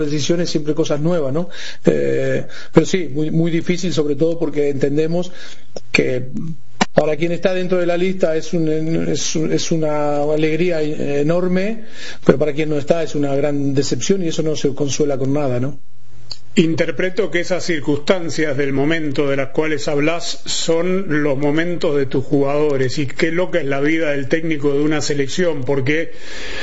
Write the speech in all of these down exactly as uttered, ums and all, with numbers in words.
decisiones siempre cosas nuevas, ¿no? Eh, pero sí, muy, muy difícil, sobre todo porque entendemos que para quien está dentro de la lista es, un, es, es una alegría enorme, pero para quien no está es una gran decepción y eso no se consuela con nada, ¿no? Interpreto que esas circunstancias del momento de las cuales hablas son los momentos de tus jugadores, y qué loca es la vida del técnico de una selección, porque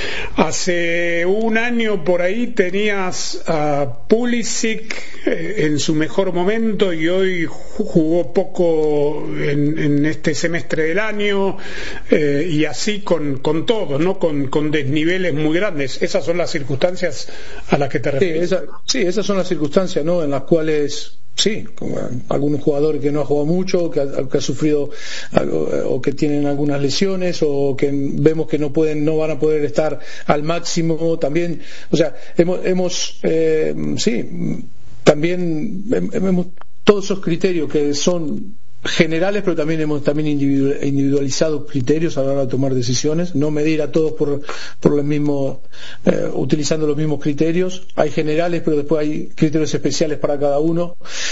hace un año por ahí tenías a Pulisic en su mejor momento y hoy jugó poco en, en este semestre del año, eh, y así con, con todos, ¿no? Con, con desniveles muy grandes. Esas son las circunstancias a las que te refieres. Sí, esa, sí esas son las circunstancias, ¿no? En las cuales sí, como algunos jugadores que no han jugado mucho, que ha, que ha sufrido algo, o que tienen algunas lesiones, o que vemos que no pueden, no van a poder estar al máximo también. O sea, hemos, hemos eh, sí, también hemos todos esos criterios que son generales, pero también hemos también individualizado criterios a la hora de tomar decisiones, no medir a todos por por los mismos eh, utilizando los mismos criterios. Hay generales, pero después hay criterios especiales para cada uno.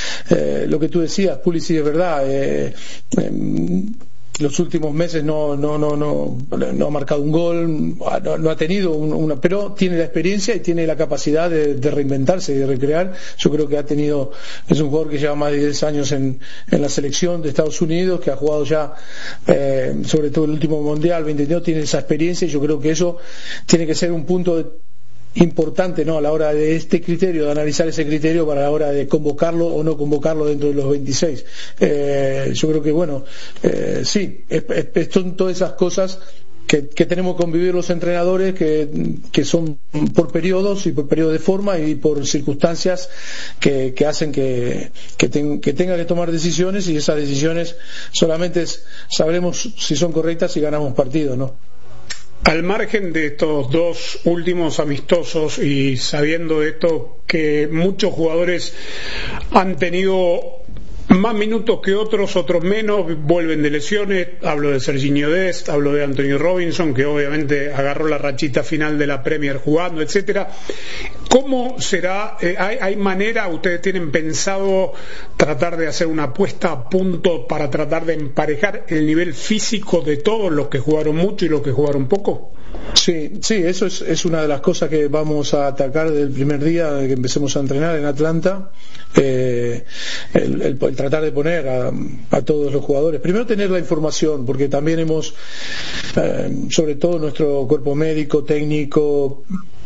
Eh, lo que tú decías, Pulisic, es verdad. Eh, eh, los últimos meses no no no no no ha marcado un gol, no, no ha tenido un, una, pero tiene la experiencia y tiene la capacidad de, de reinventarse y de recrear. Yo creo que ha tenido, es un jugador que lleva más de diez años en, en la selección de Estados Unidos, que ha jugado ya eh, sobre todo el último mundial veintidós, tiene esa experiencia, y yo creo que eso tiene que ser un punto de, importante, ¿no? A la hora de este criterio, de analizar ese criterio para la hora de convocarlo o no convocarlo dentro de los veintiséis. Eh, yo creo que, bueno, eh, sí, es, es, son todas esas cosas que, que tenemos que convivir los entrenadores, que, que son por periodos y por periodos de forma y por circunstancias que, que hacen que, que, ten, que tenga que tomar decisiones, y esas decisiones solamente es, sabremos si son correctas si ganamos partidos, ¿no? Al margen de estos dos últimos amistosos, y sabiendo esto, que muchos jugadores han tenido más minutos que otros, otros menos, vuelven de lesiones, hablo de Sergiño Dest, hablo de Anthony Robinson, que obviamente agarró la rachita final de la Premier jugando, etcétera. ¿Cómo será? Eh, ¿hay, ¿Hay manera, ustedes tienen pensado tratar de hacer una puesta a punto para tratar de emparejar el nivel físico de todos los que jugaron mucho y los que jugaron poco? Sí, sí, eso es, es una de las cosas que vamos a atacar desde el primer día de que empecemos a entrenar en Atlanta. Eh, el, el, el tratar de poner a, a todos los jugadores, primero tener la información, porque también hemos, eh, sobre todo nuestro cuerpo médico, técnico,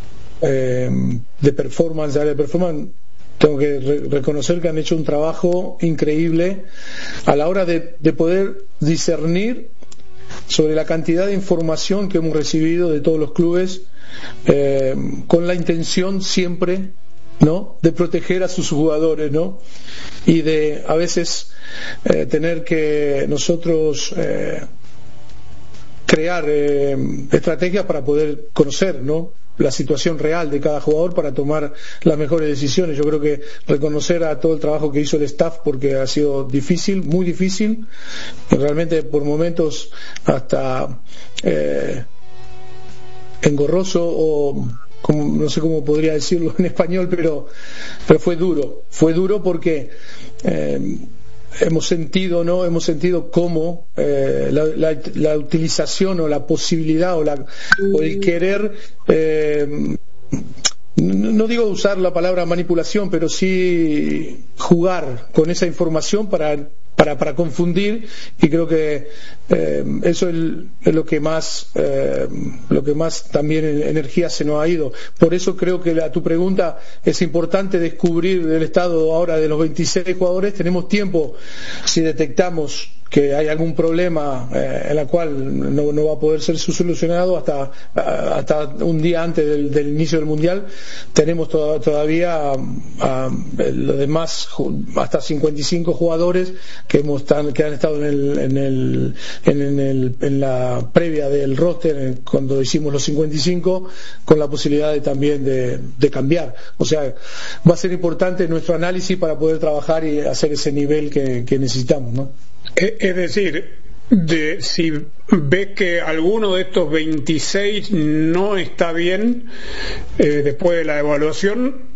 eh, de performance, de área de performance, tengo que re- reconocer que han hecho un trabajo increíble a la hora de, de poder discernir sobre la cantidad de información que hemos recibido de todos los clubes, eh, con la intención siempre, ¿no?, de proteger a sus jugadores, ¿no?, y de a veces eh, tener que nosotros eh, crear eh, estrategias para poder conocer, ¿no?, la situación real de cada jugador para tomar las mejores decisiones. Yo creo que reconocer a todo el trabajo que hizo el staff, porque ha sido difícil, muy difícil, realmente por momentos hasta eh, engorroso, o como, no sé cómo podría decirlo en español, pero, pero fue duro, fue duro porque eh, hemos sentido, ¿no? Hemos sentido cómo eh, la, la, la utilización o la posibilidad o, la, o el querer, eh, no, no digo usar la palabra manipulación, pero sí jugar con esa información para para, para confundir, y creo que eh, eso es, es lo que más eh, lo que más también energía se nos ha ido. Por eso creo que a tu pregunta es importante descubrir el estado ahora de los veintiséis jugadores. Tenemos tiempo, si detectamos que hay algún problema eh, en la cual no, no va a poder ser solucionado hasta hasta un día antes del, del inicio del mundial. Tenemos to- todavía a, los demás hasta cincuenta y cinco jugadores que hemos tan, que han estado en el en el en, el, en la previa del roster cuando hicimos los cincuenta y cinco, con la posibilidad de, también de, de cambiar. O sea, va a ser importante nuestro análisis para poder trabajar y hacer ese nivel que, que necesitamos, ¿no? Es decir, de, si ves que alguno de estos veintiséis no está bien, eh, después de la evaluación,